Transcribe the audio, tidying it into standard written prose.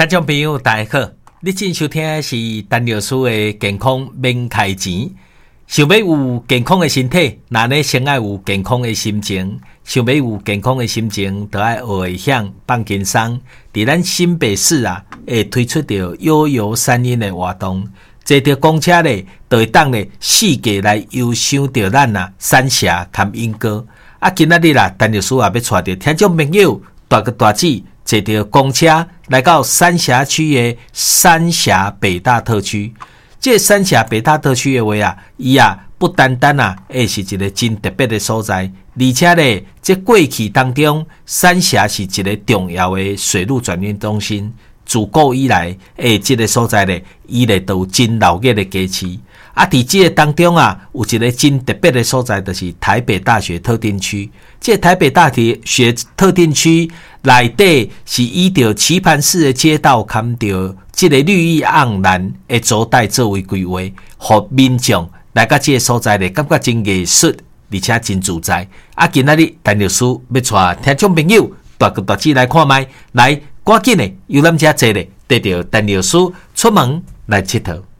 听众朋友大家好，你正收听的是陈老师的健康免开钱。想要有健康的身体，那呢先要有健康的心情。想要有健康的心情，就要学会向放轻松。伫咱新北市啊，会推出着悠游山阴的活动，坐着公车咧，就会当咧四界来游赏着咱啊三峡含莺歌。啊，今仔日啦，陈老师也要带着听众朋友大哥大姐坐着公车来到三峡区的三峡北大特区。这三峡北大特区的话啊，伊啊不单单啊，是一个真特别的所在，而且咧，这过去当中，三峡是一个重要的水陆转运中心。自古以来，这个所在咧，伊咧都有真老热的基市。啊，伫这个当中啊，有一个真特别的所在，就是台北大学特定区。这台北大学特定区内底是依照棋盘式的街道，含着这个绿意盎然的组带作为规划，互民众来到这个所在咧，感觉真艺术，而且真自在。啊，今仔日陈老师要带听众朋友大哥大姐来看麦，来赶紧的游览车坐咧，带着陈老师出门来佚佗。